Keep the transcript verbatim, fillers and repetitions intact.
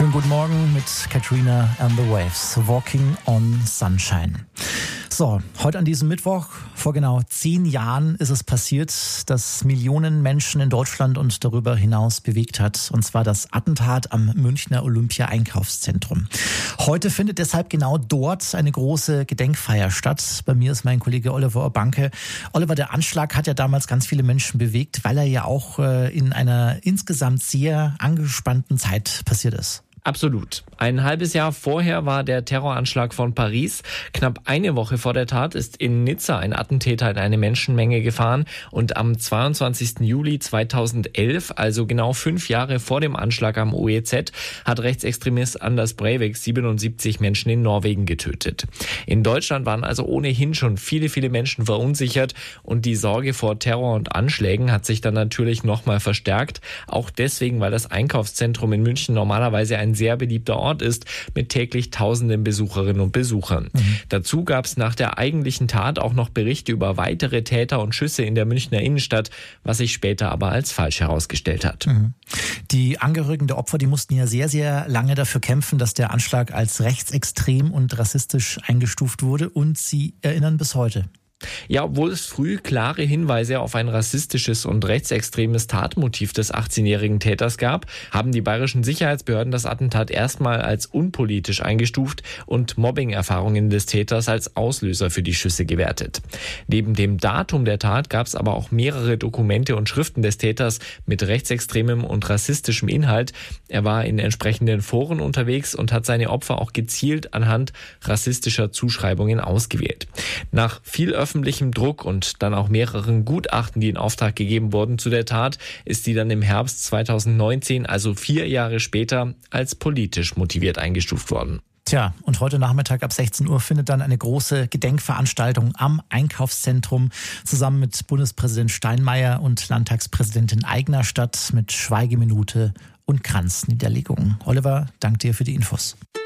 Schönen guten Morgen mit Katrina and the Waves, Walking on Sunshine. So, heute an diesem Mittwoch, vor genau zehn Jahren ist es passiert, das Millionen Menschen in Deutschland und darüber hinaus bewegt hat. Und zwar das Attentat am Münchner Olympia-Einkaufszentrum. Heute findet deshalb genau dort eine große Gedenkfeier statt. Bei mir ist mein Kollege Oliver Urbanke. Oliver, der Anschlag hat ja damals ganz viele Menschen bewegt, weil er ja auch in einer insgesamt sehr angespannten Zeit passiert ist. Absolut. Ein halbes Jahr vorher war der Terroranschlag von Paris. Knapp eine Woche vor der Tat ist in Nizza ein Attentäter in eine Menschenmenge gefahren. Und am zweiundzwanzigsten Juli zweitausendelf, also genau fünf Jahre vor dem Anschlag am O E Z, hat Rechtsextremist Anders Breivik siebenundsiebzig Menschen in Norwegen getötet. In Deutschland waren also ohnehin schon viele, viele Menschen verunsichert. Und die Sorge vor Terror und Anschlägen hat sich dann natürlich nochmal verstärkt. Auch deswegen, weil das Einkaufszentrum in München normalerweise ein sehr beliebter Ort ist, mit täglich tausenden Besucherinnen und Besuchern. Mhm. Dazu gab es nach der eigentlichen Tat auch noch Berichte über weitere Täter und Schüsse in der Münchner Innenstadt, was sich später aber als falsch herausgestellt hat. Mhm. Die Angehörigen der Opfer, die mussten ja sehr, sehr lange dafür kämpfen, dass der Anschlag als rechtsextrem und rassistisch eingestuft wurde, und sie erinnern bis heute. Ja, obwohl es früh klare Hinweise auf ein rassistisches und rechtsextremes Tatmotiv des achtzehnjährigen Täters gab, haben die bayerischen Sicherheitsbehörden das Attentat erstmal als unpolitisch eingestuft und Mobbing-Erfahrungen des Täters als Auslöser für die Schüsse gewertet. Neben dem Datum der Tat gab es aber auch mehrere Dokumente und Schriften des Täters mit rechtsextremem und rassistischem Inhalt. Er war in entsprechenden Foren unterwegs und hat seine Opfer auch gezielt anhand rassistischer Zuschreibungen ausgewählt. Nach viel öffentlichem Druck und dann auch mehreren Gutachten, die in Auftrag gegeben wurden zu der Tat, ist sie dann im Herbst zweitausendneunzehn, also vier Jahre später, als politisch motiviert eingestuft worden. Tja, und heute Nachmittag ab sechzehn Uhr findet dann eine große Gedenkveranstaltung am Einkaufszentrum zusammen mit Bundespräsident Steinmeier und Landtagspräsidentin Aigner statt, mit Schweigeminute und Kranzniederlegung. Oliver, danke dir für die Infos.